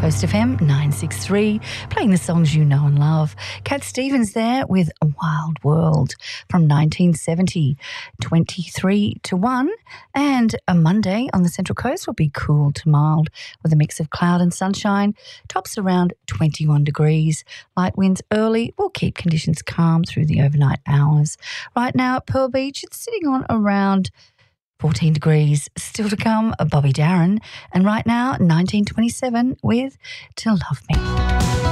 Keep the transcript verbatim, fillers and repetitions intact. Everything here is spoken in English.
Coast F M nine six three, playing the songs you know and love. Cat Stevens there with A Wild World from nineteen seventy, twenty-three to one. And a Monday on the Central Coast will be cool to mild with a mix of cloud and sunshine. Tops around twenty-one degrees. Light winds early will keep conditions calm through the overnight hours. Right now at Pearl Beach, it's sitting on around fourteen degrees. Still to come, Bobby Darin. And right now, nineteen twenty-seven with To Love Me.